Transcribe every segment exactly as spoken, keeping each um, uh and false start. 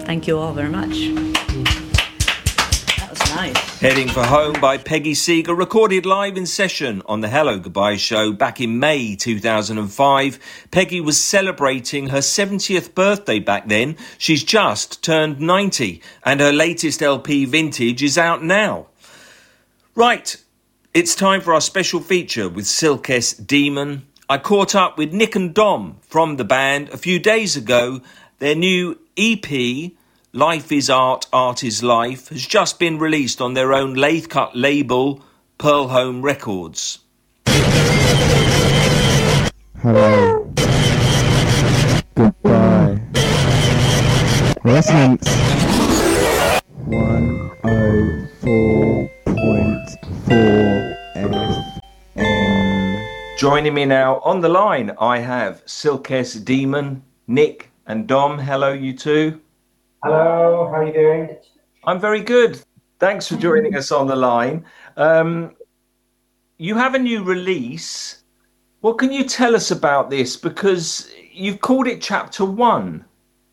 Thank you all very much. That was nice. Heading for Home by Peggy Seeger, recorded live in session on the Hello Goodbye show back in May two thousand five. Peggy was celebrating her seventieth birthday back then. She's just turned ninety, and her latest L P, Vintage, is out now. Right, it's time for our special feature with Silk S Demon. I caught up with Nick and Dom from the band a few days ago. Their new E P, Life is Art, Art is Life, has just been released on their own lathe cut label, Pearl Home Records. Hello. Goodbye. Resonance. one oh four point four F M. Joining me now on the line, I have Silk S Demon, Nick and Dom. Hello, you two. Hello, how are you doing? I'm very good. Thanks for joining us on the line. Um, you have a new release. What can you tell us about this? Because you've called it Chapter One.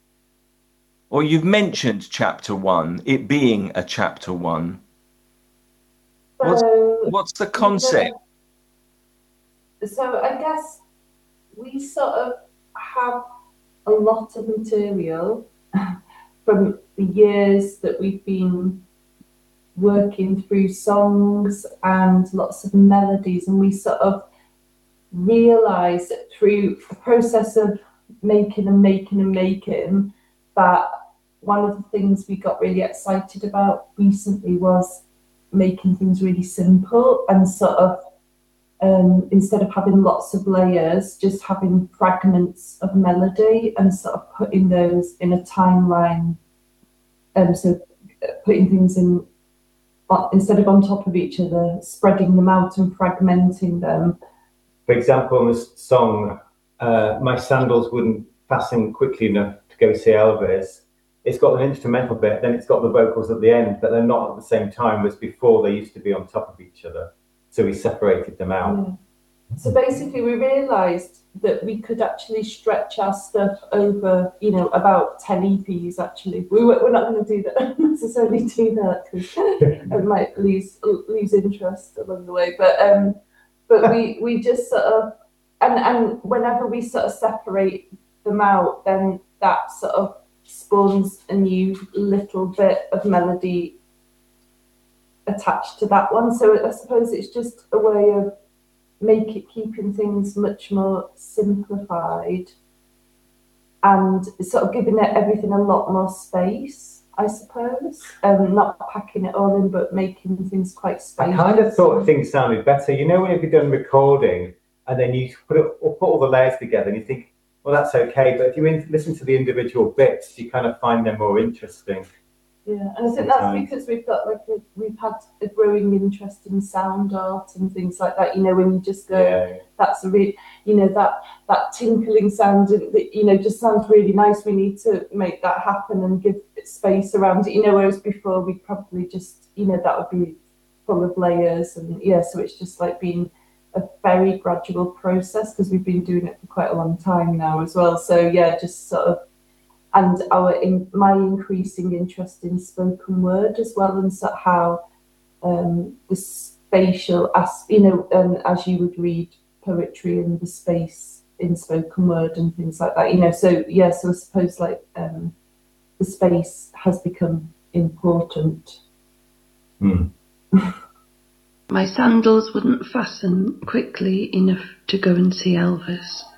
Or you've mentioned Chapter One, it being a Chapter One. What's, So, what's the concept? So I guess we sort of have a lot of material from the years that we've been working through songs and lots of melodies, and we sort of realised through the process of making and making and making that one of the things we got really excited about recently was making things really simple and sort of um, instead of having lots of layers, just having fragments of melody and sort of putting those in a timeline. Um, so putting things in, uh, instead of on top of each other, spreading them out and fragmenting them. For example, in this song, uh, My Sandals Wouldn't Fasten Quickly Enough to Go See Elvis, it's got an instrumental bit, then it's got the vocals at the end, but they're not at the same time as before. They used to be on top of each other. So we separated them out. Yeah. So basically we realised that we could actually stretch our stuff over, you know, about ten E Ps actually. We were, we're not going to do that, necessarily do that, because it might lose lose interest along the way. But um, but we, we just sort of, and, and whenever we sort of separate them out, then that sort of spawns a new little bit of melody attached to that one. So I suppose it's just a way of make it keeping things much more simplified and sort of giving it everything a lot more space, I suppose. Um, not packing it all in, but making things quite spacious. I kind of thought things sounded better. You know, when you've done recording and then you put it, or put all the layers together and you think, well, that's okay. But if you in, listen to the individual bits, you kind of find them more interesting. Yeah, and I think that's because we've got like a, we've had a growing interest in sound art and things like that. You know, when you just go, yeah. that's a re- you know that that tinkling sound that you know just sounds really nice. We need to make that happen and give it space around it. You know, whereas before we probably just you know that would be full of layers and yeah. So it's just like being a very gradual process because we've been doing it for quite a long time now as well. So yeah, just sort of. And our in, my increasing interest in spoken word as well, and so how um, the spatial, as you know, um, as you would read poetry and the space in spoken word and things like that, you know. So yeah, so I suppose like um, the space has become important. Hmm. My sandals wouldn't fasten quickly enough to go and see Elvis.